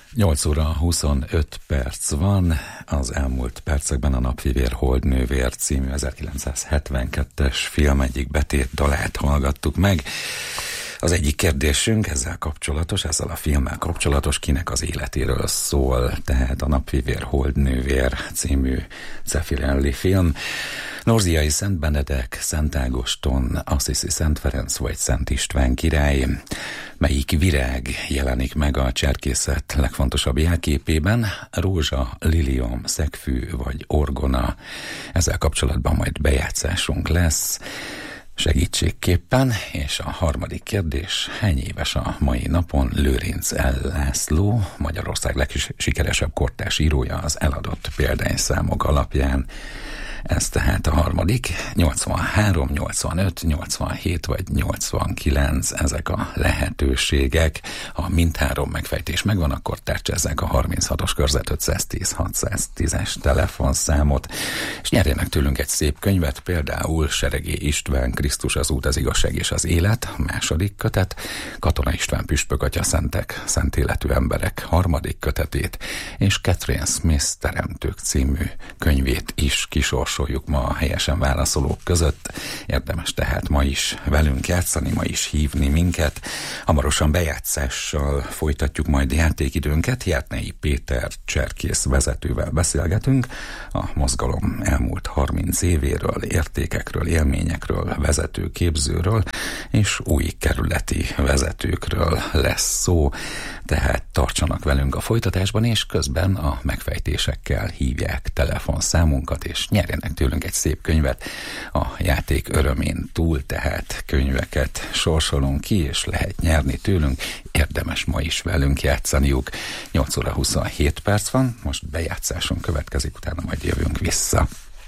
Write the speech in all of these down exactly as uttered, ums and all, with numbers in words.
nyolc óra huszonöt perc van, az elmúlt percekben a Napfivér Holdnővér című ezerkilencszázhetvenkettes film egyik betét dalát hallgattuk meg. Az egyik kérdésünk ezzel kapcsolatos, ezzel a filmmel kapcsolatos, kinek az életéről szól, tehát a Napfivér Holdnővér című Zeffirelli film. Norziai Szent Benedek, Szent Ágoston, Assisi Szent Ferenc vagy Szent István király. Melyik virág jelenik meg a cserkészet legfontosabb jelképében? Rózsa, liliom, szegfű vagy orgona? Ezzel kapcsolatban majd bejátszásunk lesz segítségképpen, és a harmadik kérdés, hány éves a mai napon Lőrinc L. László, Magyarország legsikeresebb kortárs írója az eladott példányszámok alapján? Ez tehát a harmadik, nyolcvanhárom, nyolcvanöt, nyolcvanhét vagy nyolcvankilenc, ezek a lehetőségek. Ha mindhárom megfejtés megvan, akkor tárcsázzák a harminchatos körzet ötszáztíz hatszáztízes telefonszámot, és nyerjenek tőlünk egy szép könyvet, például Seregé István, Krisztus az út, az igazság és az élet, második kötet, Katona István Püspök Atya Szentek, Szent életű emberek, harmadik kötetét, és Catherine Smith Teremtők című könyvét is kisorsoljuk ma a helyesen válaszolók között. Érdemes tehát ma is velünk játszani, ma is hívni minket. Hamarosan bejátszással folytatjuk majd játékidőnket. Jártnai Péter cserkész vezetővel beszélgetünk a mozgalom elmúlt harminc évéről, értékekről, élményekről, vezetőképzőről és új kerületi vezetőkről lesz szó. Tehát tartsanak velünk a folytatásban, és közben a megfejtésekkel hívják telefonszámunkat, és nyerjenek tőlünk egy szép könyvet a játék örömén túl, tehát könyveket sorsolunk ki, és lehet nyerni tőlünk. Érdemes ma is velünk játszaniuk. nyolc óra huszonhét perc van, most bejátszáson következik, utána majd jövünk vissza.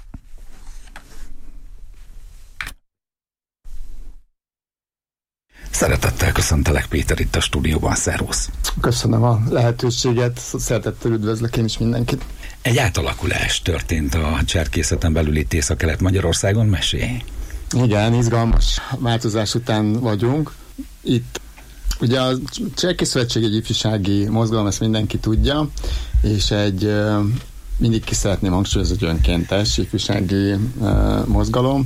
Szeretettel köszöntelek, Péter, itt a stúdióban, szervusz! Köszönöm a lehetőséget, szeretettel üdvözlök én is mindenkit. Egy átalakulás történt a cserkészeten belül itt Észak-Kelet-Magyarországon, mesélj! Igen, izgalmas változás után vagyunk. Itt ugye a Cserkészszövetség egy ifjúsági mozgalom, ezt mindenki tudja, és egy mindig ki szeretném hangsúlyozni, egy önkéntes ifjúsági mozgalom.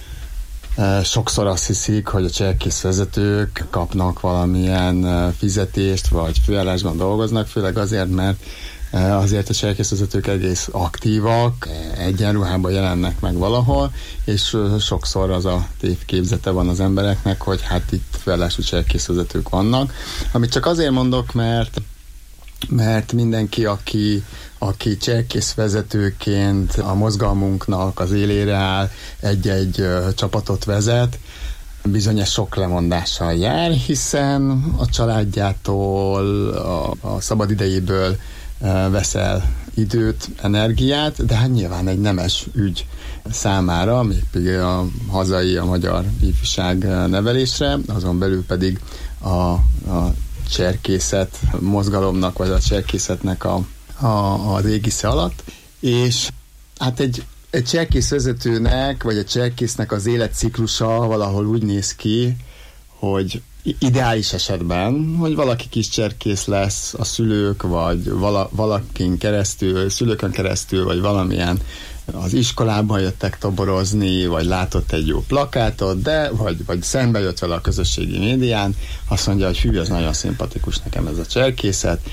Sokszor azt hiszik, hogy a cserkészvezetők kapnak valamilyen fizetést, vagy főállásban dolgoznak, főleg azért, mert azért a cserkészvezetők egész aktívak, egyenruhában jelennek meg valahol, és sokszor az a tévképzete van az embereknek, hogy hát itt főállású cserkészvezetők vannak. Amit csak azért mondok, mert mert mindenki, aki, aki cserkészvezetőként a mozgalmunknak az élére áll, egy-egy uh, csapatot vezet, bizonyos sok lemondással jár, hiszen a családjától, a, a szabadidejéből uh, veszel időt, energiát, de hát nyilván egy nemes ügy számára, mégpedig a hazai, a magyar ifjúság nevelésre, azon belül pedig a, a cserkészet mozgalomnak, vagy a cserkészetnek a, a, az égisze alatt, és hát egy, egy cserkészvezetőnek, vagy egy cserkésznek az életciklusa valahol úgy néz ki, hogy ideális esetben, hogy valaki kis cserkész lesz, a szülők, vagy vala, valakin keresztül, szülőkön keresztül, vagy valamilyen az iskolában jöttek toborozni, vagy látott egy jó plakátot, de vagy, vagy szembe jött vele a közösségi médián, azt mondja, hogy hű, ez nagyon szimpatikus nekem ez a cserkészet,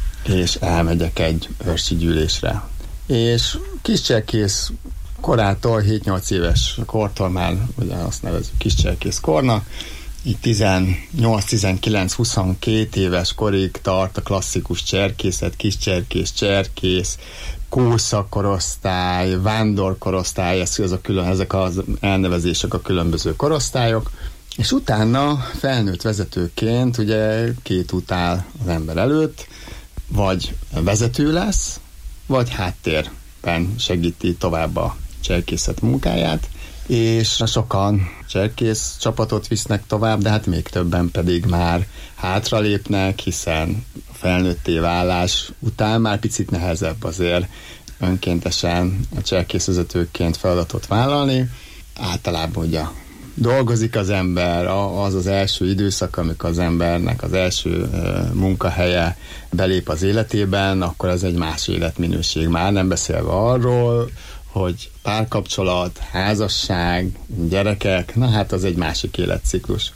és elmegyek egy őrsi gyűlésre. És kis cserkész korától, hét-nyolc éves kortól már, ugye azt nevezzük kis cserkész kornak, így tizennyolc, tizenkilenc, huszonkét éves korig tart a klasszikus cserkészet, kis cserkész, cserkész, kórszak-korosztály, vándorkorosztály, ez, ez a külön, ezek az elnevezések a különböző korosztályok, és utána felnőtt vezetőként ugye két út áll az ember előtt, vagy vezető lesz, vagy háttérben segíti tovább a cserkészet munkáját, és sokan cserkész csapatot visznek tovább, de hát még többen pedig már hátralépnek, hiszen a felnőtté válás után már picit nehezebb azért önkéntesen a cserkészvezetőként feladatot vállalni. Általában ugye dolgozik az ember, az az első időszak, amikor az embernek az első munkahelye belép az életében, akkor az egy más életminőség. Már nem beszélve arról, hogy párkapcsolat, házasság, gyerekek, na hát az egy másik életciklus.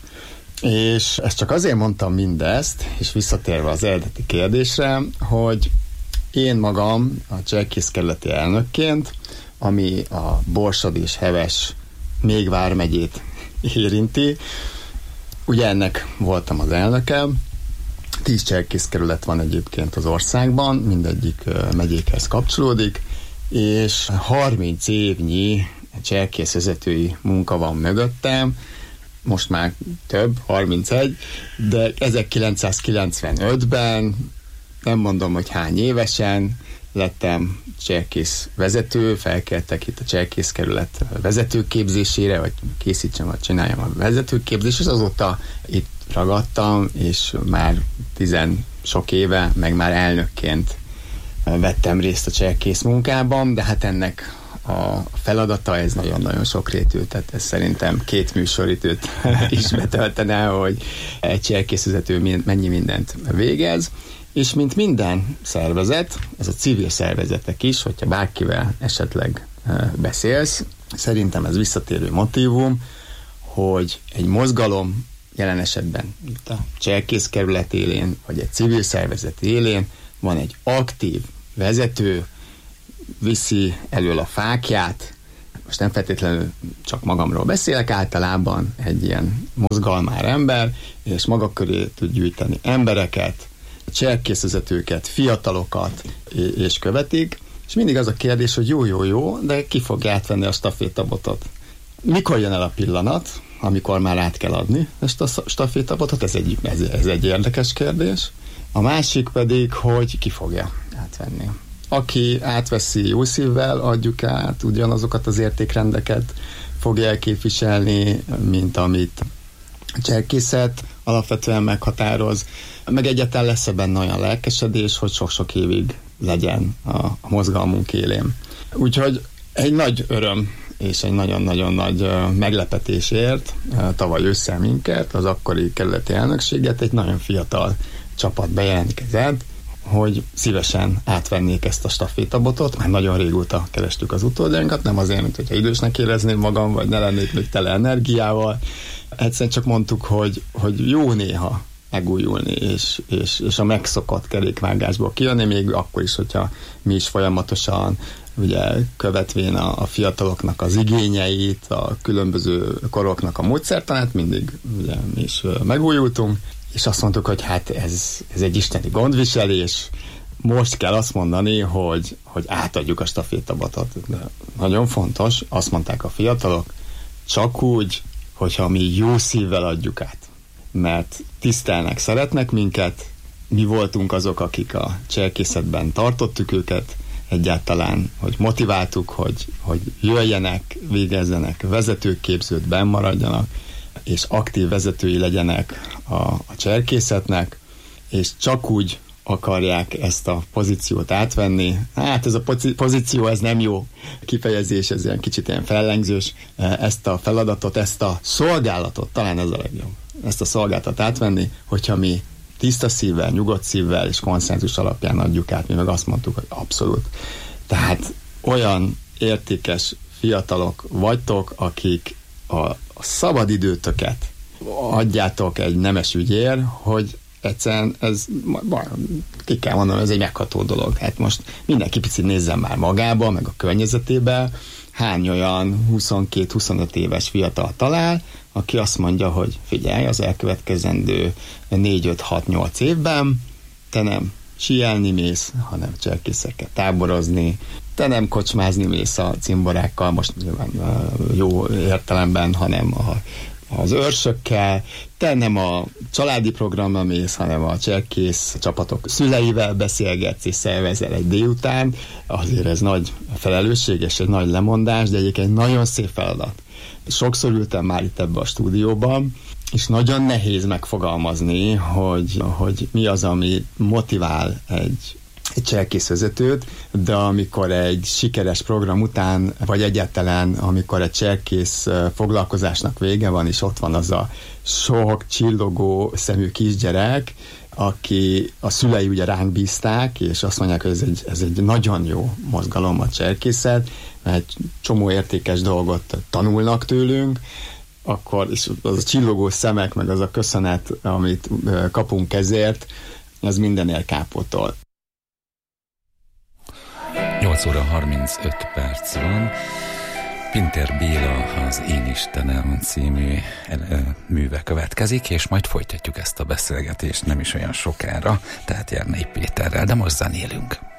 És ezt csak azért mondtam mindezt, és visszatérve az eredeti kérdésre, hogy én magam a Cserkész kerületi elnökként, ami a Borsod és Heves még vármegyét érinti, ugye ennek voltam az elnöke, tíz Cserkész kerület van egyébként az országban, mindegyik megyékhez kapcsolódik, és harminc évnyi cserkész vezetői munka van mögöttem, most már több, harmincegy, de ezerkilencszázkilencvenötben, nem mondom, hogy hány évesen, lettem cserkész vezető, felkeltek itt a Cserkész kerület vezetőképzésére, vagy készítsem, vagy csináljam a vezetőképzést, és azóta itt ragadtam, és már tizen sok éve, meg már elnökként vettem részt a cserkész munkában, de hát ennek a feladata, ez nagyon-nagyon sokrétű, tehát ez szerintem két műsoridőt is betöltene, hogy egy cserkészvezető mennyi mindent végez, és mint minden szervezet, ez a civil szervezetek is, hogyha bárkivel esetleg beszélsz, szerintem ez visszatérő motívum, hogy egy mozgalom, jelen esetben itt a Cserkész kerület élén, vagy egy civil szervezet élén van egy aktív vezető, viszi elől a fákját, most nem feltétlenül csak magamról beszélek, általában egy ilyen mozgalmár ember, és maga köré tud gyűjteni embereket, cserkészvezetőket, fiatalokat, és követik, és mindig az a kérdés, hogy jó, jó, jó, de ki fogja átvenni a stafétabotot? Mikor jön el a pillanat, amikor már át kell adni ezt a stafétabotot? Ez egy, ez, ez egy érdekes kérdés. A másik pedig, hogy ki fogja átvenni. Aki átveszi jó szívvel, adjuk át, ugyanazokat az értékrendeket fogja elképviselni, mint amit a cserkészet alapvetően meghatároz, meg egyáltalán lesz benne olyan lelkesedés, hogy sok-sok évig legyen a, a mozgalmunk élén. Úgyhogy egy nagy öröm és egy nagyon-nagyon nagy uh, meglepetésért uh, tavaly ősszel minket, az akkori kerületi elnökséget, egy nagyon fiatal csapat bejelentkezett, hogy szívesen átvennék ezt a stafétabotot, mert nagyon régóta kerestük az utódjainkat, nem azért, mint hogyha idősnek érezném magam, vagy ne lennék még tele energiával. Egyszerűen csak mondtuk, hogy, hogy jó néha megújulni, és, és, és a megszokott kerékvágásból kijönni, még akkor is, hogyha mi is folyamatosan ugye követvén a, a fiataloknak az igényeit, a különböző koroknak a módszertanát, mindig ugye mi is megújultunk, és azt mondtuk, hogy hát ez, ez egy isteni gondviselés, most kell azt mondani, hogy, hogy átadjuk a stafétabotot. De nagyon fontos, azt mondták a fiatalok, csak úgy, hogyha mi jó szívvel adjuk át. Mert tisztelnek, szeretnek minket, mi voltunk azok, akik a cserkészetben tartottuk őket, egyáltalán, hogy motiváltuk, hogy, hogy jöjjenek, végezzenek, vezetőképzőt, benn maradjanak, és aktív vezetői legyenek a, a cserkészetnek, és csak úgy akarják ezt a pozíciót átvenni. Hát ez a pozíció, ez nem jó kifejezés, ez ilyen kicsit ilyen fellengzős, ezt a feladatot, ezt a szolgálatot, talán ez a legjobb, ezt a szolgálatot átvenni, hogyha mi tiszta szívvel, nyugodt szívvel és konszenzus alapján adjuk át, mi meg azt mondtuk, hogy abszolút. Tehát olyan értékes fiatalok vagytok, akik a, a szabadidőtöket adjátok egy nemes ügyér, hogy egyszerűen ez, ki kell mondanom, ez egy megható dolog. Hát most mindenki picit nézzen már magába, meg a környezetébe, hány olyan huszonkét-huszonöt éves fiatal talál, aki azt mondja, hogy figyelj, az elkövetkezendő négy-öt-hat-nyolc évben te nem síelni mész, hanem cserkészekkel táborozni, te nem kocsmázni mész a cimborákkal, most nyilván jó értelemben, hanem a az őrsökkel, te nem a családi programra mész, hanem a cserkész csapatok szüleivel beszélgetsz és szervezel egy délután. Azért ez nagy felelősség és egy nagy lemondás, de egyébként nagyon szép feladat. Sokszor ültem már itt ebbe a stúdióban, és nagyon nehéz megfogalmazni, hogy, hogy mi az, ami motivál egy egy cselkészvezetőt, de amikor egy sikeres program után, vagy egyáltalán amikor egy cselkész foglalkozásnak vége van, és ott van az a sok csillogó szemű kisgyerek, aki a szülei ugye ránk bízták, és azt mondják, hogy ez egy, ez egy nagyon jó mozgalom a cselkészet, mert egy csomó értékes dolgot tanulnak tőlünk, akkor és az a csillogó szemek, meg az a köszönet, amit kapunk ezért, az mindenért kápotol. nyolc óra harmincöt perc van. Pintér Béla az Én Istenem című műve következik, és majd folytatjuk ezt a beszélgetést nem is olyan sokára, tehát Jernei Péterrel, de most zenélünk.